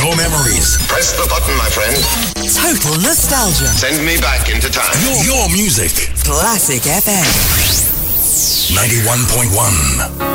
your memories. Press the button, my friend. Total nostalgia. Send me back into time. Your music. Classic FM. 91.1.